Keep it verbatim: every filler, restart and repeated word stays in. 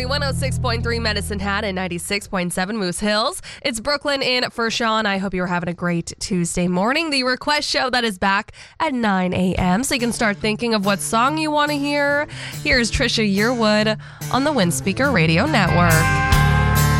one oh six point three Medicine Hat and ninety-six point seven Moose Hills. It's Brooklyn in for Sean. I hope you're having a great Tuesday morning. The request show that is back at nine a.m. so you can start thinking of what song you want to hear. Here's Trisha Yearwood on the Windspeaker Radio Network.